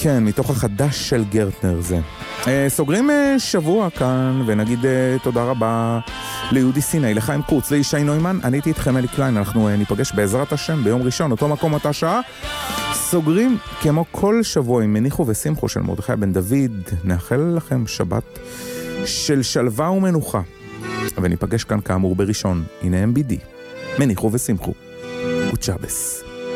כן, מתוך החדש של גרטנר זה. סוגרים שבוע כאן, ונגיד תודה רבה ליהודי סיני, לחיים קורץ, לישי נוימן. אני הייתי איתכם אלי קליין, אנחנו ניפגש בעזרת השם ביום ראשון, אותו מקום, אותה שעה. סוגרים כמו כל שבוע עם מניחו ושמחו של מרדכי בן דוד. נאחל לכם שבת של שלווה ומנוחה, וניפגש כאן כאמור בראשון. הנה MBD, מניחו ושמחו וצ'אבס.